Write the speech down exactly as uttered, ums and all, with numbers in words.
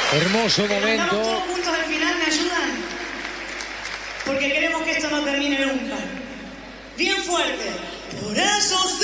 Hermoso Cantamos momento. todos juntos al final, ¿me ayudan? Porque queremos que esto no termine nunca. Bien fuerte. Por eso